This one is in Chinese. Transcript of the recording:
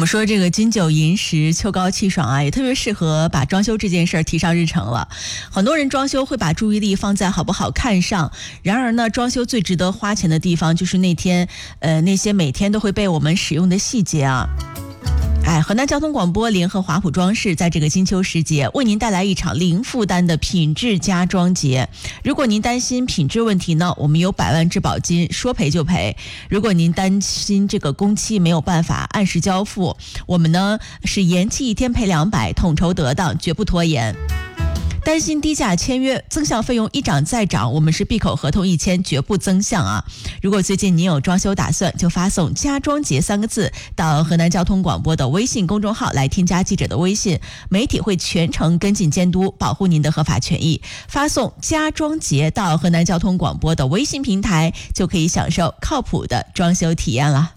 们说这个金九银十秋高气爽啊，也特别适合把装修这件事儿提上日程了。很多人装修会把注意力放在好不好看上，然而呢，装修最值得花钱的地方就是那些每天都会被我们使用的细节啊。河南交通广播联合华普装饰在这个金秋时节为您带来一场零负担的品质家装节。如果您担心品质问题呢，我们有100万质保金，说赔就赔。如果您担心这个工期没有办法按时交付，我们呢是延期1天赔200，统筹得当，绝不拖延。担心低价签约，增项费用一涨再涨，我们是闭口合同一签，绝不增项啊！如果最近您有装修打算，就发送家装节3个字到河南交通广播的微信公众号来添加记者的微信，媒体会全程跟进监督，保护您的合法权益。发送家装节到河南交通广播的微信平台，就可以享受靠谱的装修体验了。